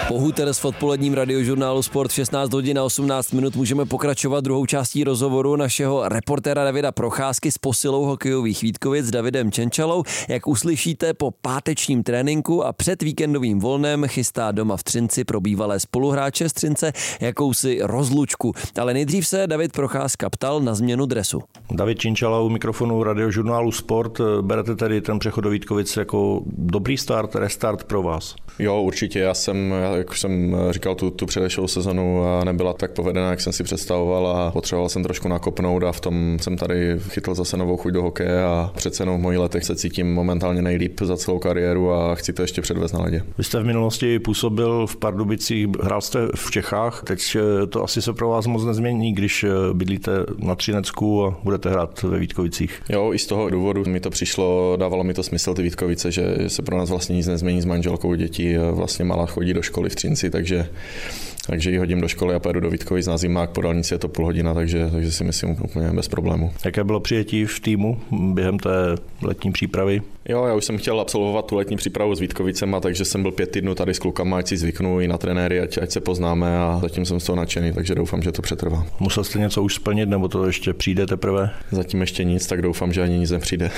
Pohuter s odpoledním radiožurnálu Sport v 16 hodin a 18 minut můžeme pokračovat druhou částí rozhovoru našeho reportéra Davida Procházky s posilou hokejových Vítkovic Davidem Čenčalou. Jak uslyšíte, po pátečním tréninku a před víkendovým volnem chystá doma v Třinci pro bývalé spoluhráče z Třince jakousi rozlučku. Ale nejdřív se David Procházka ptal na změnu dresu. David Čenčala u mikrofonu radiožurnálu Sport. Berete tedy ten přechod do Vítkovic jako dobrý start, restart pro vás? Jo, určitě. Jak už jsem říkal, tu předešlou sezonu nebyla tak povedená, jak jsem si představoval a potřeboval jsem trošku nakopnout a v tom jsem tady chytl zase novou chuť do hokeje a přece jenom v mojich letech se cítím momentálně nejlíp za celou kariéru a chci to ještě předvést na ledě. Vy jste v minulosti působil v Pardubicích, hrál jste v Čechách, teď to asi se pro vás moc nezmění, když bydlíte na Třinecku a budete hrát ve Vítkovicích. Jo, i z toho důvodu mi to přišlo, dávalo mi to smysl ty Vítkovice, že se pro nás vlastně nic nezmění s manželkou, děti vlastně malá chodí do školy v Třinci, takže ji hodím do školy a pojedu do Vítkovic na zimák, po dálnici je to půl hodina, takže si myslím úplně bez problému. Jaké bylo přijetí v týmu během té letní přípravy? Jo, já už jsem chtěl absolvovat tu letní přípravu s Vítkovicema, takže jsem byl 5 týdnů tady s klukama, ať si zvyknu i na trenéry, ať se poznáme a zatím jsem z toho nadšený, takže doufám, že to přetrvá. Musel jste něco už splnit, nebo to ještě přijde teprve? Zatím ještě nic, tak doufám, že ani nic nepřijde.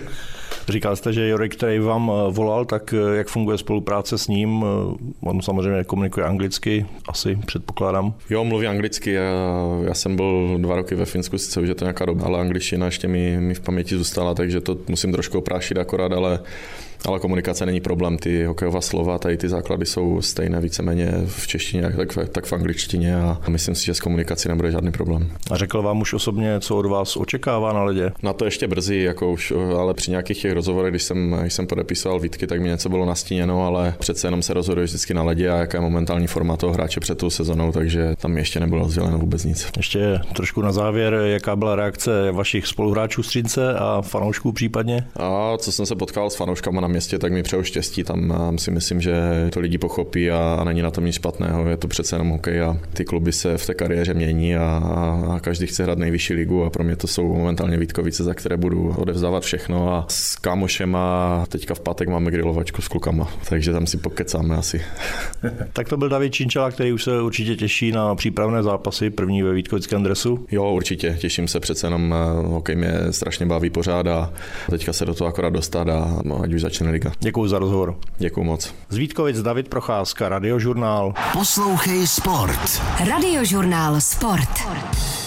Říkal jste, že Jorik, který vám volal, tak jak funguje spolupráce s ním? On samozřejmě komunikuje anglicky, asi předpokládám. Jo, mluví anglicky. Já jsem byl 2 roky ve Finsku, sice už je to nějaká doba, ale angličtina ještě mi v paměti zůstala, takže to musím trošku oprášit akorát, ale komunikace není problém. Ty hokejová slova, tady ty základy jsou stejné víceméně v češtině, tak v angličtině a myslím si, že s komunikací nebude žádný problém. A řekl vám už osobně, co od vás očekává na ledě? Na to ještě brzy, ale při nějakých těch rozhovorech, když jsem podepisoval Vítky, tak mi něco bylo nastíněno, ale přece jenom se rozhoduje vždycky na ledě a jaká je momentální forma toho hráče před tou sezonou, takže tam ještě nebylo sděleno vůbec nic. Ještě trošku na závěr, jaká byla reakce vašich spoluhráčů z Třince a fanoušků případně? A co jsem se potkal s fanouškama na městě, tak mi přeju štěstí. Tam si myslím, že to lidi pochopí a není na tom nic špatného. Je to přece jenom hokej a ty kluby se v té kariéře mění a každý chce hrát nejvyšší ligu a pro mě to jsou momentálně Vítkovice, za které budu odevzdávat všechno a s kámošema teďka v pátek máme grilovačku s klukama, takže tam si pokecáme asi. Tak to byl David Čenčala, který už se určitě těší na přípravné zápasy, první ve vítkovickém dresu. Jo, určitě, těším se, přece jenom hokej mě strašně baví pořád a teďka se do toho akorát dostat a ať už začne liga. Děkuji za rozhovor. Děkuji moc. Z Vítkovic David Procházka, Radiožurnál. Poslouchej Sport. Radiožurnál Sport.